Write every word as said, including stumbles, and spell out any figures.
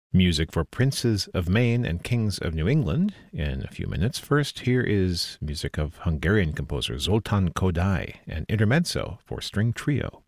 Music for Princes of Maine and Kings of New England in a few minutes. First, here is music of Hungarian composer Zoltán Kodály, an intermezzo for string trio.